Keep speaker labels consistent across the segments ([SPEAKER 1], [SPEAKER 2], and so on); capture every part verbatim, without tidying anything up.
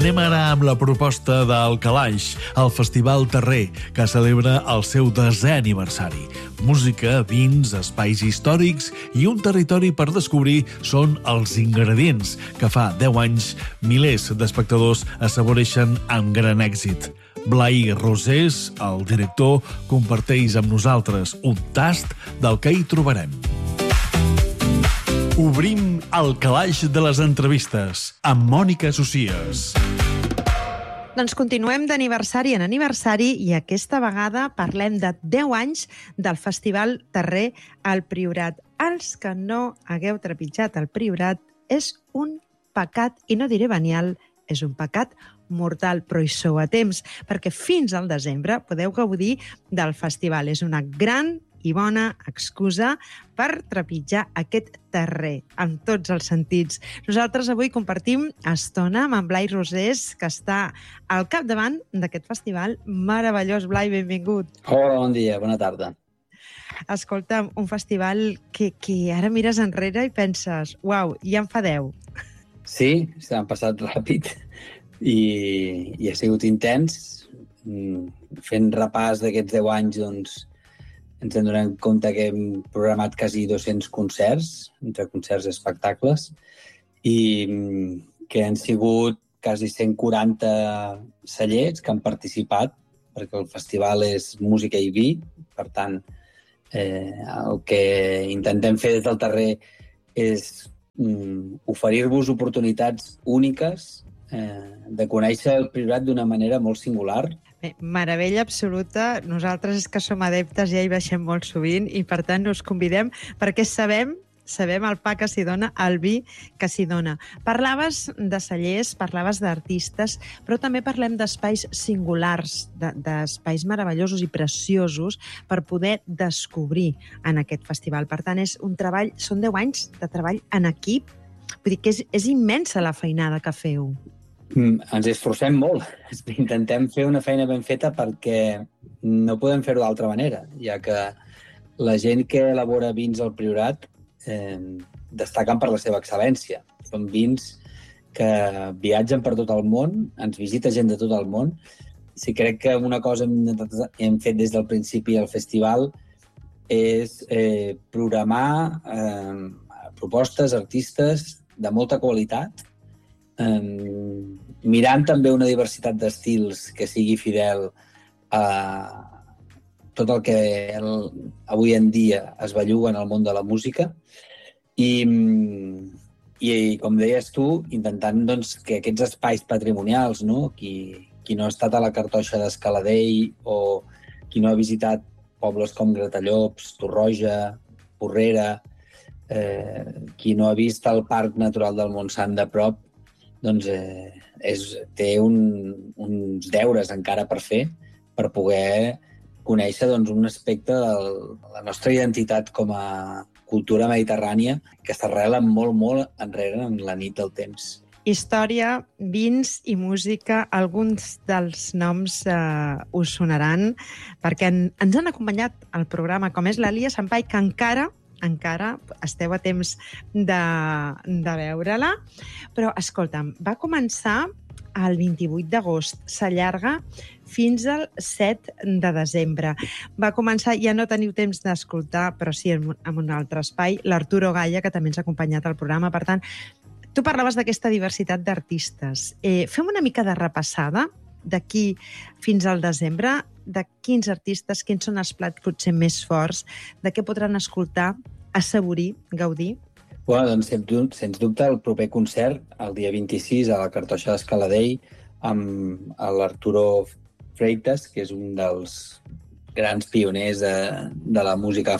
[SPEAKER 1] Anem ara amb la proposta del Calaix, el Festival Terrer, que celebra el seu desè aniversari. Música, vins, espais històrics i un territori per descobrir són els ingredients que fa deu anys milers d'espectadors assaboreixen amb gran èxit. Blai Rosés, el director, comparteix amb nosaltres un tast del que hi trobarem. Obrim el calaix de les entrevistes amb Mònica Socies.
[SPEAKER 2] Doncs continuem d'aniversari en aniversari i aquesta vegada parlem de deu anys del Festival Terrer al Priorat. Els que no hagueu trepitjat el Priorat és un pecat, i no diré venial, és un pecat mortal, però hi sou a temps, perquè fins al desembre podeu gaudir del festival. És una gran i bona excusa per trepitjar aquest terrer, en tots els sentits. Nosaltres avui compartim estona amb en Blai Rosés, que està al capdavant d'aquest festival meravellós. Blai, benvingut.
[SPEAKER 3] Hola, bon dia, bona tarda.
[SPEAKER 2] Escolta, un festival que, que ara mires enrere i penses, uau, ja en fa deu.
[SPEAKER 3] Sí, s'han passat ràpid i, i ha sigut intens. Fent repàs d'aquests deu anys, doncs, ens en donem compte que hem programat quasi dos-cents concerts, entre concerts i espectacles, i que han sigut quasi cent quaranta cellers que han participat, perquè el festival és música i vi. Per tant, eh, el que intentem fer des del Terrer és mm, oferir-vos oportunitats úniques eh, de conèixer el Priorat d'una manera molt singular.
[SPEAKER 2] Bé, meravella absoluta. Nosaltres és que som adeptes, ja hi baixem molt sovint i per tant us convidem perquè sabem sabem el pa que s'hi dona, el vi que s'hi dona. Parlaves de cellers, parlaves d'artistes, però també parlem d'espais singulars, d'espais meravellosos i preciosos per poder descobrir en aquest festival. Per tant, és un treball, són deu anys de treball en equip. Vull dir que és, és immensa la feinada que feu.
[SPEAKER 3] Mm, ens esforcem molt. Intentem fer una feina ben feta perquè no podem fer-ho d'altra manera, ja que la gent que elabora vins al Priorat eh, destaquen per la seva excel·lència. Són vins que viatgen per tot el món, ens visita gent de tot el món. Si crec que una cosa hem, hem fet des del principi al festival és eh, programar eh, propostes, artistes de molta qualitat, Um, mirant també una diversitat d'estils que sigui fidel a tot el que el, avui en dia es belluga en el món de la música i, i com deies tu, intentant doncs, que aquests espais patrimonials, no? qui, qui no ha estat a la cartoixa d'Escaladei o qui no ha visitat pobles com Gratallops, Torroja, Porrera, eh, qui no ha vist el Parc Natural del Montsant de prop, doncs eh, és, té un, uns deures encara per fer per poder conèixer doncs, un aspecte de la nostra identitat com a cultura mediterrània que s'arrela molt, molt enrere en la nit del temps.
[SPEAKER 2] Història, vins i música, alguns dels noms eh, us sonaran perquè en, ens han acompanyat al programa, com és l'Elia Sampai, que encara encara esteu a temps de, de veure-la. Però, escolta'm, va començar el vint-i-vuit d'agost, s'allarga fins al set de desembre. Va començar, ja no teniu temps d'escoltar, però sí en, en un altre espai, l'Arturo Gaya, que també ens ha acompanyat al programa. Per tant, tu parlaves d'aquesta diversitat d'artistes. Eh, fem una mica de repassada d'aquí fins al desembre, de quins artistes, quins són els plats potser més forts, de què podran escoltar, assaborir, gaudir?
[SPEAKER 3] Bueno, doncs, sens dubte, el proper concert, el dia vint-i-sis, a la Cartoixa d'Escaladei, amb l'Arturo Freitas, que és un dels grans pioners de, de la música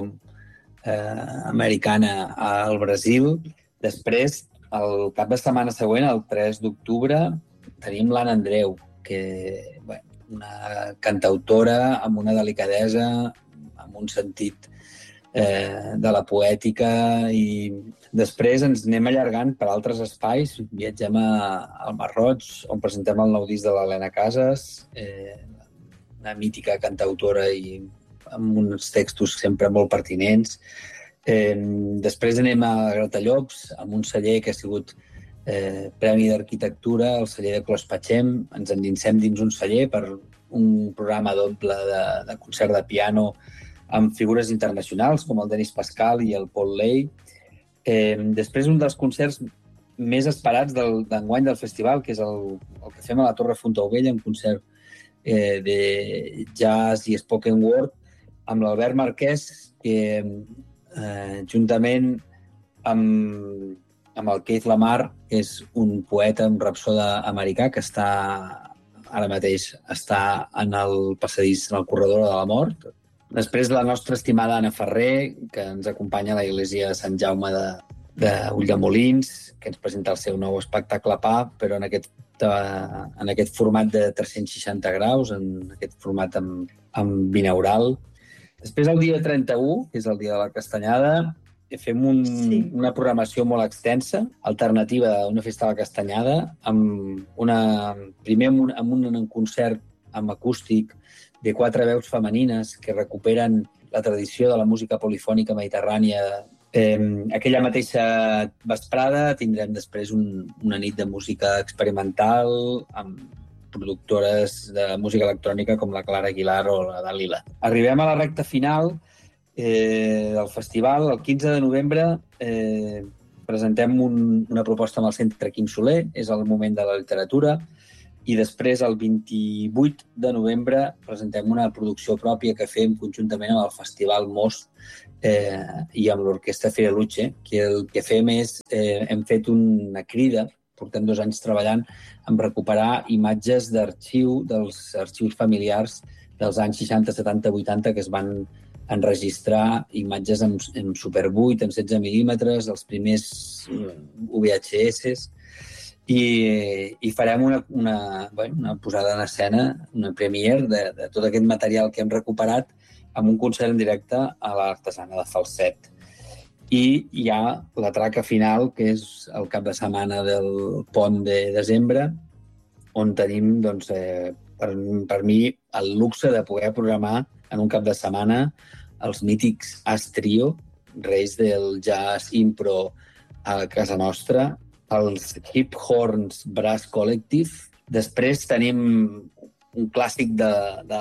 [SPEAKER 3] afroamericana eh, al Brasil. Després, el cap de setmana següent, el tres d'octubre, tenim l'Anna Andreu, que, bueno, una cantautora amb una delicadesa, amb un sentit eh, de la poètica, i després ens anem allargant per altres espais. Viatgem a, al Marroig, on presentem el nou disc de l'Helena Casas, eh, una mítica cantautora i amb uns textos sempre molt pertinents. Eh, després anem a Gratallops, amb un celler que ha sigut eh, Premi d'Arquitectura al celler de Clospatxem. Ens endinsem dins un celler per un programa doble de, de concert de piano amb figures internacionals com el Denis Pascal i el Paul Lay. Eh, després, un dels concerts més esperats del, d'enguany del festival, que és el, el que fem a la Torre Fontaubella, un concert eh, de jazz i spoken word, amb l'Albert Marquès, que eh, juntament amb, amb el Keith Lamar, que és un poeta, un rapsoda americà, que està ara mateix està en el passadís, en el corredor de la mort. Després, la nostra estimada Anna Ferrer, que ens acompanya a l'església de Sant Jaume de, de Ulldemolins, que ens presenta el seu nou espectacle Pa, però en aquest, en aquest format de tres-cents seixanta graus, en aquest format amb, amb binaural. Després, el dia trenta-u, que és el dia de la Castanyada, fem un, sí. una programació molt extensa, alternativa a una festa de la Castanyada, amb una, primer amb un, amb un concert amb acústic de quatre veus femenines que recuperen la tradició de la música polifònica mediterrània. Eh, aquella mateixa vesprada tindrem després un, una nit de música experimental amb productores de música electrònica com la Clara Aguilar o la Dalila. Arribem a la recta final eh, del festival. El quinze de novembre eh, presentem un, una proposta amb el Centre Quim Soler, és el moment de la literatura, i després, el vint-i-vuit de novembre, presentem una producció pròpia que fem conjuntament amb el Festival Most eh, i amb l'Orquestra Fireluce, que el que fem és, eh, hem fet una crida, portem dos anys treballant en recuperar imatges d'arxiu, dels arxius familiars dels anys seixanta, setanta, vuitanta, que es van enregistrar imatges en, en Super vuit, en setze mil·límetres, els primers U V H S, i, i farem una, una, bueno, una posada en escena, una premiere de, de tot aquest material que hem recuperat amb un concert en directe a l'Artesana de Falset. I hi ha la traca final, que és el cap de setmana del pont de desembre, on tenim, doncs, eh, per, per mi, el luxe de poder programar en un cap de setmana els mítics As Trio, reis del jazz impro a casa nostra, els Hip Horns Brass Collective. Després tenim un clàssic de, de,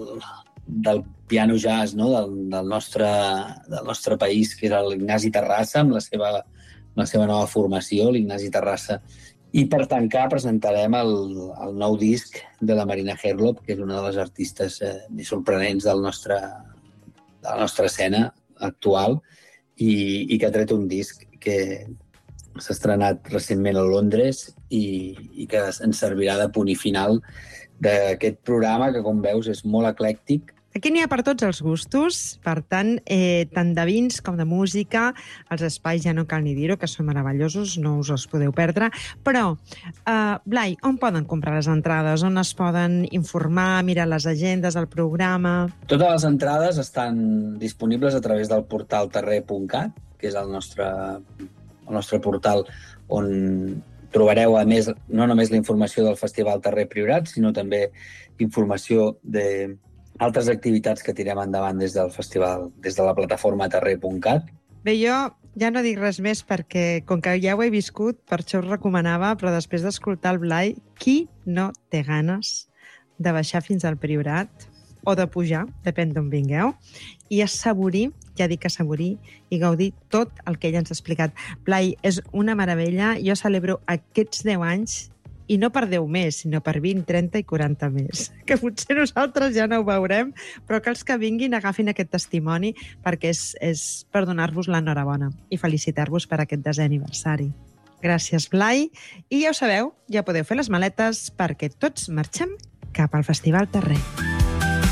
[SPEAKER 3] del piano jazz, no? del, del, nostre, del nostre país, que és l'Ignasi Terrassa, amb la seva, la seva nova formació, l'Ignasi Terrassa. I per tancar presentarem el, el nou disc de la Marina Herlop, que és una de les artistes eh, més sorprenents del nostre, de la nostra escena actual, i, i que ha tret un disc que s'ha estrenat recentment a Londres i, i que ens servirà de punt i final d'aquest programa, que, com veus, és molt eclèctic.
[SPEAKER 2] Aquí n'hi ha per tots els gustos, per tant, eh, tant de vins com de música, els espais ja no cal ni dir-ho, que són meravellosos, no us els podeu perdre, però, eh, Blai, on poden comprar les entrades? On es poden informar, mirar les agendes del programa?
[SPEAKER 3] Totes les entrades estan disponibles a través del portal terrer punt cat, que és el nostre, el nostre portal on trobareu, a més, no només la informació del Festival Terrer Priorat, sinó també informació de altres activitats que tirem endavant des del festival, des de la plataforma terrer punt cat.
[SPEAKER 2] Bé, jo ja no dic res més perquè, com que ja ho he viscut, per això us recomanava, però després d'escoltar el Blai, qui no té ganes de baixar fins al Priorat o de pujar, depèn d'on vingueu, i assaborir, ja dic assaborir, i gaudir tot el que ella ens ha explicat. Blai, és una meravella. Jo celebro aquests deu anys, i no per deu més, sinó per vint, trenta i quaranta més. Que potser nosaltres ja no ho veurem, però que els que vinguin agafin aquest testimoni, perquè és, és per donar-vos l'enhorabona i felicitar-vos per aquest desè aniversari. Gràcies, Blai. I ja ho sabeu, ja podeu fer les maletes perquè tots marxem cap al Festival Terrer.